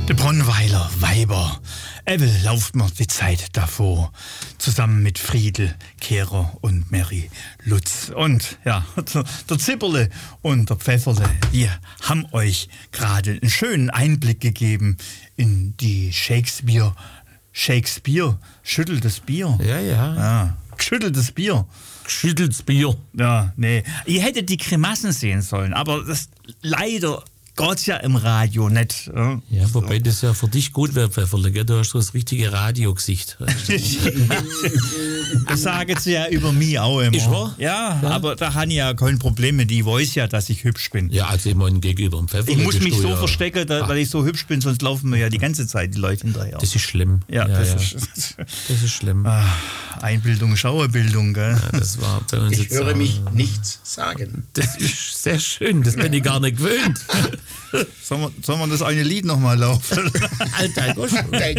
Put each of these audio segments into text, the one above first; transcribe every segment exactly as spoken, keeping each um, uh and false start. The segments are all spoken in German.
De Bronweiler Weiber. Evel lauft mir die Zeit davor. Zusammen mit Friedel, Kehrer und Mary Lutz. Und ja, der, der Zipperle und der Pfefferle, die haben euch gerade einen schönen Einblick gegeben in die Shakespeare. Shakespeare, schütteltes Bier. Ja, ja. ja geschütteltes Bier. Geschütteltes Bier. Ja, nee. Ihr hättet die Grimassen sehen sollen, aber das leider geht's ja im Radio nicht. Ja, ja wobei so. Das ja für dich gut wäre, Pfefferle, gell? Du hast so das richtige Radiogesicht. Das sagen sie ja über mich auch immer. Ist wahr? Ja, ja, aber da habe ich ja kein Problem mit. Die weiß ja, dass ich hübsch bin. Ja, also immer gegenüber dem Pfefferle. Ich muss mich so ja. verstecken, da, weil ich so hübsch bin, sonst laufen mir ja die ganze Zeit die Leute hinterher. Das ist schlimm. Ja, ja das, ja. Ist, das ist schlimm. Ah, Einbildung, Schauerbildung, gell? Ja, das war bei uns ich jetzt höre auch. mich nichts sagen. Das ist sehr schön, das bin ich gar nicht gewöhnt. Sollen wir, sollen wir das eine Lied nochmal laufen? Alter Gosch.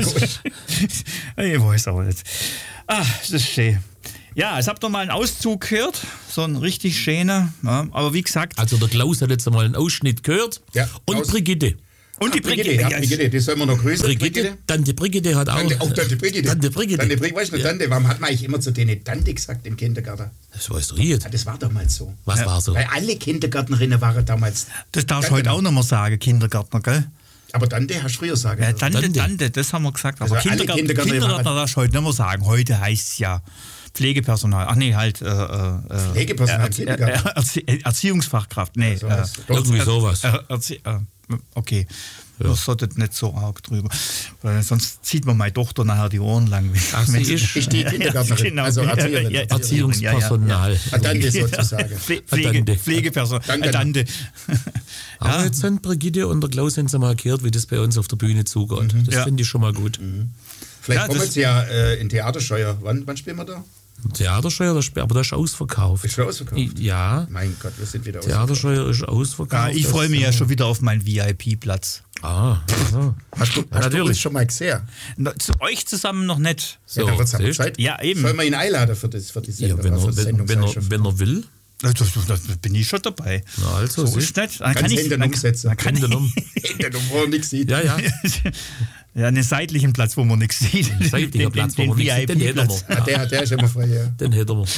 Ich weiß auch nicht. Ah, das ist schön. Ja, jetzt habt ihr mal einen Auszug gehört, so ein richtig schöner. Ja, aber wie gesagt... Also der Klaus hat jetzt mal einen Ausschnitt gehört. Ja, und Klaus. Brigitte. Und die Ach, Brigitte, Brigitte, ja, Brigitte, die sollen wir noch grüßen. Brigitte, Brigitte. Tante Brigitte hat auch... Tante, auch Tante Brigitte. Tante Brigitte. Tante Brigitte, weißt du noch, Ja. Tante, warum hat man eigentlich immer zu denen Tante gesagt im Kindergarten? Das weißt du jetzt. Ja, das war damals so. Was Ja. war so? Weil alle Kindergärtnerinnen waren damals... Das darfst du Tante heute auch noch mal sagen, Kindergärtner, gell? Aber Tante hast du früher sagen Ja, dürfen. Tante, Tante. Tante, das haben wir gesagt. Aber Also alle Kindergärtner, Kindergärtner Kindergärtner waren- darfst du heute nicht mehr sagen. Heute heißt es ja Pflegepersonal. Ach nee, halt... Äh, äh, Pflegepersonal im Erzie Kindergarten. äh, Erzie Erziehungsfachkraft. Nee, So äh, was. Irgendwie sowas. äh, Erzie äh, okay. Ja. Das solltet nicht so arg drüber. Weil sonst zieht man meine Tochter nachher die Ohren lang. Ach, sie ist- ist die Kindergärtnerin, genau. also Erzieherin. Ja, ja, Erziehungspersonal. Ah, Tante sozusagen. Pfle- Tante. Pflege, Pflegepersonal. Tante. Äh, Tante. Aber Ja. jetzt sind Brigitte und der Klaus haben sie mal gehört, wie das bei uns auf der Bühne zugeht. Das Ja. finde ich schon mal gut. Vielleicht Ja, kommen das- jetzt ja äh, in Theaterscheuer. Wann, wann spielen wir da? Theaterscheuer, das sp- aber das ist ausverkauft. Ist schon ausverkauft? I- Ja, Mein Gott, wir sind wieder ausverkauft. Theaterscheuer ist ausverkauft. Ja, ich freue mich ja schon wieder auf meinen V I P-Platz. Ah, also. Hast du, hast du natürlich. uns schon mal gesehen? Na, zu euch zusammen noch nicht. So, ja, dann wird's aber siehst du? Zeit. Ja, eben. Sollen wir ihn einladen für, das, für die Ja, Sendung? wenn, für er, die wenn, wenn, er, Sendungszeitschrift? wenn er will. Das, das, das bin ich schon dabei. Na also, So siehst ist nicht. Dann Kannst kann ich Hände dann, umsetzen. dann kann Hände um. Hinter dem, wo er nichts sieht. Ja, ja. Ja, einen seitlichen Platz, wo man nichts sieht. Seitlicher Platz, wo man nichts sieht, den hätten wir. Ah, der, der ist immer frei, ja. Den hätten wir.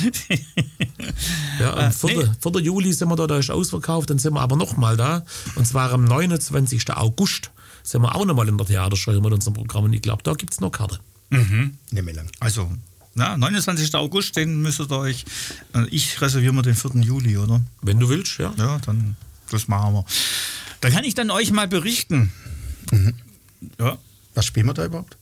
Ja, am Ah, vierten nee. vierten Juli sind wir da, da ist ausverkauft, dann sind wir aber nochmal da. Und zwar am neunundzwanzigsten August sind wir auch nochmal in der Theaterscheuer mit unserem Programm. Und ich glaube, da gibt es noch Karte. Nicht mehr lang. Also, na, neunundzwanzigsten August, den müsstet ihr euch. äh, Ich reserviere mir den vierten Juli, oder? Wenn du willst, ja. Ja, dann, das machen wir. Da kann ich dann euch mal berichten. Ja, Was spielen wir da überhaupt?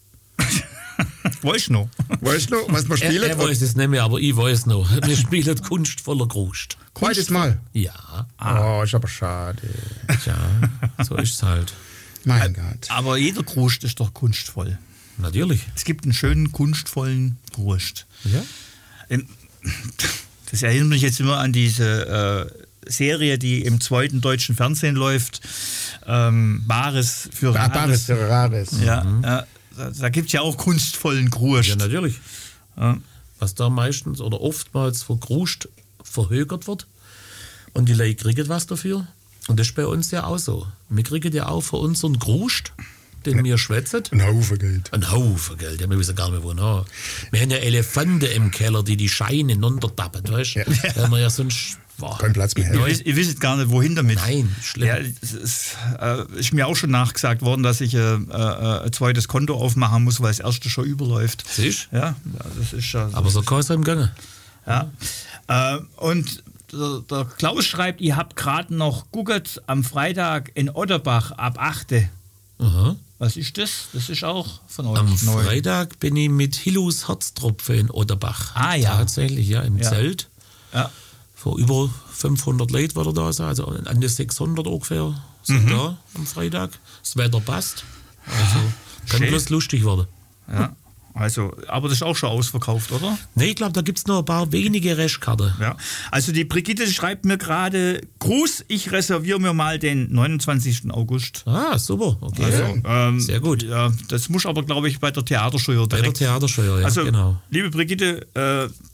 weiß ich noch. Weißt du noch, was wir Er, spielen? er weiß es nicht mehr, aber ich weiß noch. Wir spielen Kunst voller Krust. Zweites Mal. Ja, Oh, ist aber schade. ja, so ist es halt. Mein Gott. Aber jeder Krust ist doch kunstvoll. Natürlich. Es gibt einen schönen, kunstvollen Krust. Ja. Ähm, Das erinnert mich jetzt immer an diese äh, Serie, die im zweiten deutschen Fernsehen läuft. Ähm, Bares für Bares Rares. für Rares. Ja, ja, da, da gibt es ja auch kunstvollen Krust. Ja, natürlich. Ja. Was da meistens oder oftmals für Krust verhökert wird. Und die Leute kriegen was dafür. Und das ist bei uns ja auch so. Wir kriegen ja auch für unseren Krust, den wir schwätzen, Ein Haufen Geld. ein Haufen Geld. Ja, wir wissen gar nicht, wo noch. Wir haben ja Elefanten im Keller, die die Scheine runtertappen, weißt du? Ja. Da haben wir ja sonst... Boah. Kein Platz mehr. Ihr, wisst, ihr wisst gar nicht, wohin damit. Nein, schlimm. Ja, es ist, äh, ist mir auch schon nachgesagt worden, dass ich äh, äh, ein zweites Konto aufmachen muss, weil das erste schon überläuft. Siehst du? Ja, das ist schon. Aber so kann es im Gange. Ja. Äh, und der, der Klaus schreibt, ihr habt gerade noch geguckt am Freitag in Otterbach ab acht. Aha. Was ist das? Das ist auch von euch Am neu. Freitag bin ich mit Hillus Herztropfe in Otterbach. Ah, ja. Tatsächlich, ja, im Ja. Zelt. Ja. Vor über fünfhundert Leuten wird er da sein, also an die sechshundert ungefähr sind Mhm. da am Freitag. Das Wetter passt. Also kann Schön. bloß lustig werden. Ja. Also, aber das ist auch schon ausverkauft, oder? Nee, ich glaube, da gibt es noch ein paar wenige Restkarten. Ja. Also die Brigitte schreibt mir gerade, Gruß, ich reserviere mir mal den neunundzwanzigsten August. Ah, super. Okay. Also, ähm, Sehr gut. Ja, das muss aber, glaube ich, bei der Theaterscheuer Bei der direkt. Theaterscheuer, ja, Also, genau. liebe Brigitte, äh,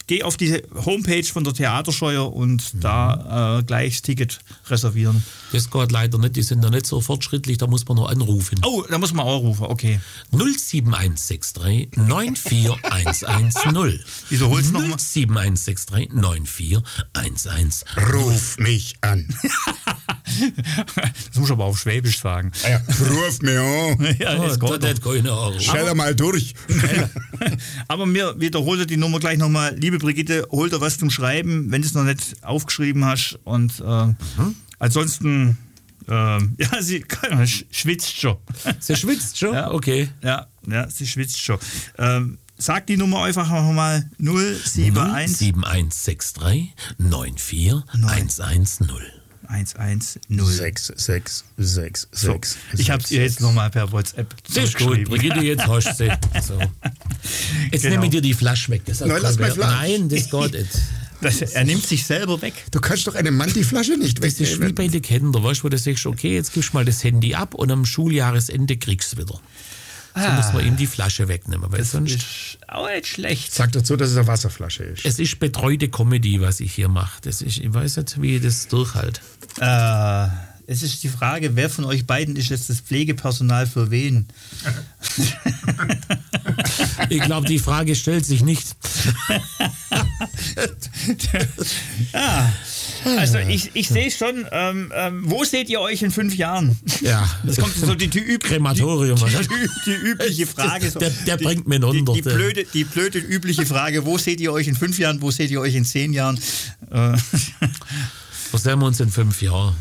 geh auf die Homepage von der Theaterscheuer und mhm. da äh, gleich das Ticket reservieren. Das geht leider nicht, die sind da nicht so fortschrittlich, da muss man noch anrufen. Oh, da muss man auch rufen, okay. null sieben eins sechs drei neun vier eins eins null. Wiederhol's nochmal. null sieben eins sechs drei neun vier eins eins null. Ruf mich an. Das muss ich aber auf Schwäbisch sagen. Ah ja, ruf mich an. Ja, das Oh, geht das doch. hat keine Ahnung. Schau mal durch. Aber mir wiederholt die Nummer gleich nochmal. Liebe Brigitte, hol dir was zum Schreiben, wenn du es noch nicht aufgeschrieben hast. Und äh, mhm. ansonsten, äh, ja, sie kann, schwitzt schon. Sie schwitzt schon? Ja. Okay. Ja, ja, sie schwitzt schon. Ähm, sag die Nummer einfach nochmal. null sieben eins sieben eins sechs drei neun vier eins eins null. eins eins null. sechs sechs sechs So, sechs. ich habe es ihr jetzt nochmal per WhatsApp Das ist gut, Brigitte, jetzt hast du sie. So. Jetzt Genau. nehme ich dir die Flasche weg. Das hat Nein, lass kein mal Wert. Flasche. Nein, das geht nicht. Das, er nimmt sich selber weg. Du kannst doch einem Mann die Flasche nicht Das ist wie wegnehmen. bei den Kindern, weißt du, wo du sagst, okay, jetzt gibst du mal das Handy ab und am Schuljahresende kriegst du es wieder. So Ah. muss man ihm die Flasche wegnehmen, weil Das sonst... ist auch nicht schlecht. Sag dazu, dass es eine Wasserflasche ist. Es ist betreute Comedy, was ich hier mache. Das ist, ich weiß nicht, wie ich das durchhalte. Äh, es ist die Frage, wer von euch beiden ist jetzt das Pflegepersonal für wen? Ich glaube, die Frage stellt sich nicht. Ja, also ich, ich sehe schon, ähm, ähm, wo seht ihr euch in fünf Jahren? Ja, Das kommt so die, die, üb Krematorium. die, die, die übliche Frage. So, Der- der die, bringt mich die, runter, die, der. blöde, die blöde übliche Frage, wo seht ihr euch in fünf Jahren, wo seht ihr euch in zehn Jahren? Äh, Wo sehen wir uns in fünf Jahren?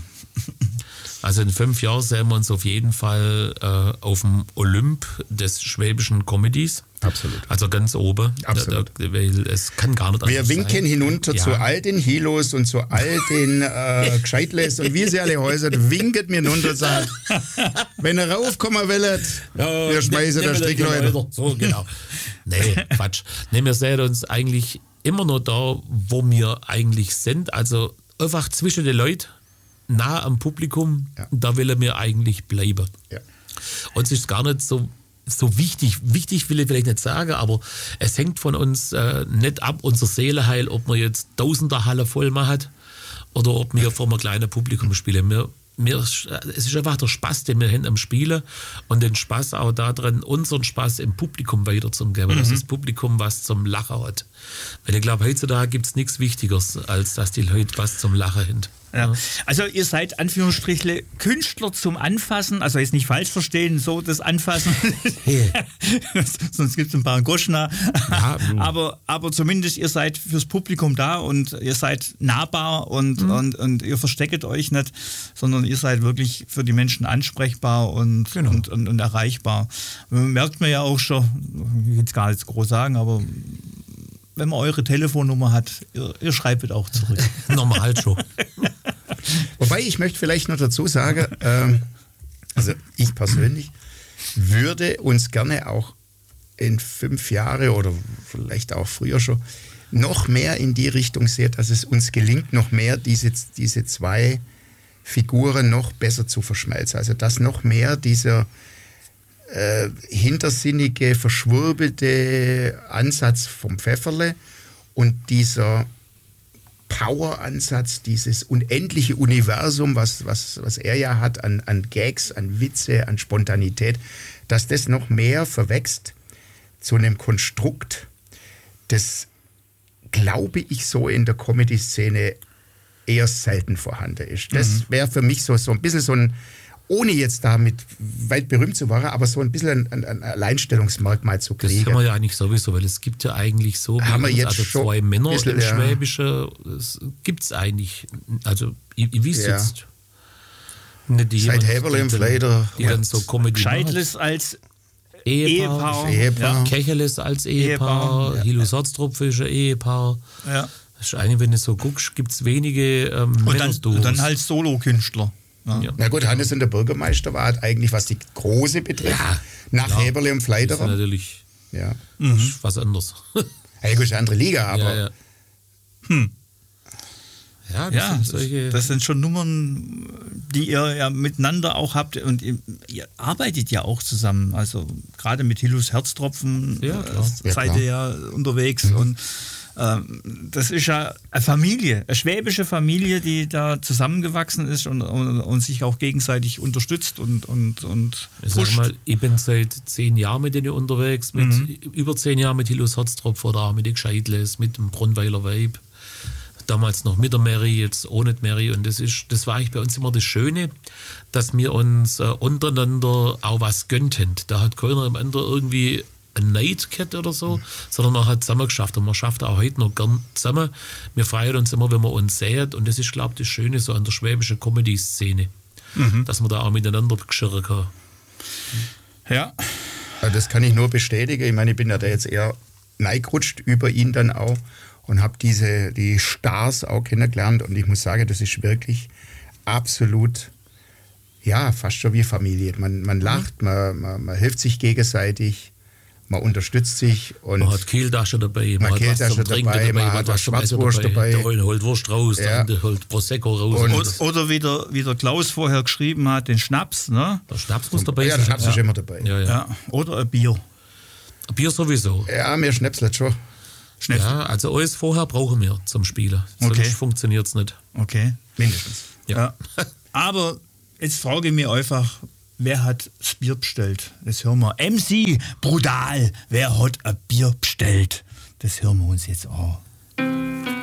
Also in fünf Jahren sehen wir uns auf jeden Fall äh, auf dem Olymp des schwäbischen Comedies. Absolut. Also ganz oben. Absolut. Da, da, weil es kann gar nicht Wir anders winken sein. hinunter Ja. zu all den Hilos und zu all den äh, Gescheitles und wie sie alle heißen, winket mir hinunter und sagt, wenn ihr raufkommen wollt, Ja, wir schmeißen ne- der nehmen wir den Strickleute. Leute. So, genau. Nee, Quatsch. Nee, wir sehen uns eigentlich immer noch da, wo wir eigentlich sind. Also einfach zwischen den Leuten, nah am Publikum, Ja. da will er mir eigentlich bleiben. Ja. Uns ist gar nicht so, so wichtig. Wichtig will ich vielleicht nicht sagen, aber es hängt von uns äh, nicht ab, unser Seeleheil, ob man jetzt Tausender Halle voll macht oder ob wir vor einem kleinen Publikum spielen. Wir, wir, es ist einfach der Spaß, den wir haben am Spielen und den Spaß auch daran, unseren Spaß im Publikum weiterzugeben, mhm. dass das Publikum was zum Lachen hat. Weil ich glaube, heutzutage gibt es nichts Wichtigeres, als dass die Leute was zum Lachen haben. Ja. Also ihr seid Anführungsstrichle Künstler zum Anfassen, also jetzt nicht falsch verstehen, so das Anfassen, Hey. sonst gibt es ein paar Goschner, Ja, du. aber, aber zumindest ihr seid fürs Publikum da und ihr seid nahbar und, Mhm. und, und ihr verstecket euch nicht, sondern ihr seid wirklich für die Menschen ansprechbar und, Genau. und, und, und erreichbar. Merkt man ja auch schon, ich will es gar nicht groß sagen, aber wenn man eure Telefonnummer hat, ihr, ihr schreibt auch zurück. Normal schon. Wobei ich möchte vielleicht noch dazu sagen, ähm, also ich persönlich würde uns gerne auch in fünf Jahre oder vielleicht auch früher schon noch mehr in die Richtung sehen, dass es uns gelingt, noch mehr diese, diese zwei Figuren noch besser zu verschmelzen. Also dass noch mehr dieser äh, hintersinnige, verschwurbelte Ansatz vom Pfefferle und dieser Power-Ansatz, dieses unendliche Universum, was, was, was er ja hat an, an Gags, an Witze, an Spontanität, dass das noch mehr verwächst zu einem Konstrukt, das, glaube ich, so in der Comedy-Szene eher selten vorhanden ist. Das Mhm. wäre für mich so, so ein bisschen so ein, ohne jetzt damit weit berühmt zu werden, aber so ein bisschen ein, ein Alleinstellungsmerkmal zu Das kriegen. haben wir ja eigentlich sowieso, weil es gibt ja eigentlich so, wie Haben wir uns, jetzt also schon zwei ein Männer bisschen, im ja. Schwäbische, gibt es eigentlich, also ich, ich weiß Ja. jetzt nicht die Seit jemand, Häberle im die dann- Fleider. die dann so Comedy Scheitles als machen. Ehepaar, Ehepaar. Ehepaar. Ja. Kecheles als Ehepaar, Ehepaar, ja. Hilo Sorztropfe ist ein Ehepaar. Ja. Das ist eigentlich, wenn du so guckst, gibt es wenige ähm, Und dann, Männerduos. und dann halt Solokünstler. Ja. Ja. Na gut, Hannes und der Bürgermeister war halt eigentlich, was die Große betrifft, Ja, nach klar. Häberle und Das ist Fleiderer. natürlich Ja. das ist was anderes. Ja, gut, ist eine andere Liga, aber ja, ja. Ja, das Ja, sind das, solche. das sind schon Nummern, die ihr ja miteinander auch habt und ihr, ihr arbeitet ja auch zusammen. Also gerade mit Hilus Herztropfen Ja, äh, klar. Ja, seid klar. ihr ja unterwegs und ähm, das ist ja eine Familie, eine schwäbische Familie, die da zusammengewachsen ist und, und, und sich auch gegenseitig unterstützt und, und, und ich, sag mal, ich bin seit zehn Jahren mit denen unterwegs, mit mhm. über zehn Jahren mit Hilus Herztropf oder auch mit den Gescheidles, mit dem Bronnweiler Weib. Damals noch mit der Mary, jetzt ohne die Mary. Und das, ist, das war eigentlich bei uns immer das Schöne, dass wir uns äh, untereinander auch was gönnten. Da hat keiner am anderen irgendwie ein Neid gehabt oder so, mhm. sondern man hat zusammen geschafft. Und man schafft auch heute noch gern zusammen. Wir freuen uns immer, wenn wir uns sehen. Und das ist, glaube ich, das Schöne so an der schwäbischen Comedy-Szene, mhm. dass man da auch miteinander geschirren kann. Ja. ja. Das kann ich nur bestätigen. Ich meine, ich bin ja da jetzt eher neigerutscht über ihn dann auch. Und habe diese die Stars auch kennengelernt und ich muss sagen, das ist wirklich absolut, ja, fast schon wie Familie. Man, man lacht, man, man, man hilft sich gegenseitig, man unterstützt sich. Und man hat Kehltasche dabei, man, man hat was zum Trinken dabei, man hat was Schwarzwurst dabei. Der eine holt Wurst raus, ja. der andere holt Prosecco raus. Und und oder wie der, wie der Klaus vorher geschrieben hat, den Schnaps. Ne? Der Schnaps muss dabei sein. Ja, der Schnaps ja. ist immer dabei. Ja, ja. Ja. Oder ein Bier. Ein Bier sowieso. Ja, mir schnäpselt schon. Ja, also alles vorher brauchen wir zum Spielen. Sonst okay. funktioniert es nicht. Okay. Mindestens. Ja. Ja. Aber jetzt frage ich mich einfach, wer hat das Bier bestellt? Das hören wir. M C, brutal, wer hat ein Bier bestellt? Das hören wir uns jetzt an.